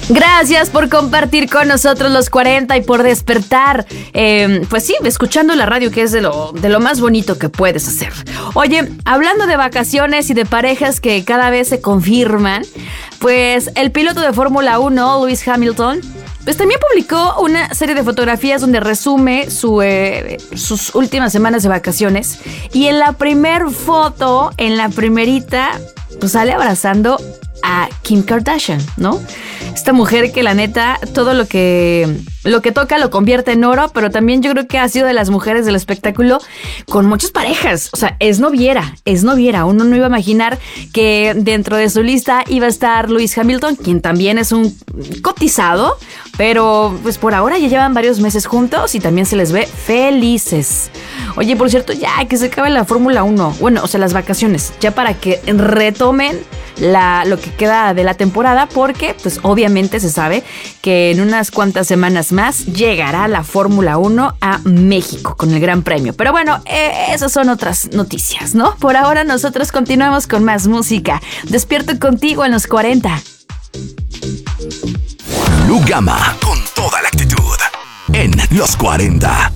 Gracias por compartir con nosotros los 40 y por despertar. Pues sí, escuchando la radio, que es de lo más bonito que puedes hacer. Oye, hablando de vacaciones y de parejas que cada vez se confirman, pues el piloto de Fórmula 1, Lewis Hamilton, pues también publicó una serie de fotografías donde resume sus últimas semanas de vacaciones. Y en la primer foto, en la primerita, pues sale abrazando a Kim Kardashian, ¿no? Esta mujer que la neta, todo lo que toca lo convierte en oro, pero también yo creo que ha sido de las mujeres del espectáculo con muchas parejas. O sea, es noviera. Uno no iba a imaginar que dentro de su lista iba a estar Lewis Hamilton, quien también es un cotizado, pero pues por ahora ya llevan varios meses juntos y también se les ve felices. Oye, por cierto, ya que se acabe la Fórmula 1, bueno, o sea, las vacaciones, ya para que retomen lo que queda de la temporada, porque pues obviamente se sabe que en unas cuantas semanas más llegará la Fórmula 1 a México con el Gran Premio. Pero bueno, esas son otras noticias, ¿no? Por ahora nosotros continuamos con más música. Despierto contigo en los 40. Blue Gamma, con toda la actitud en los 40.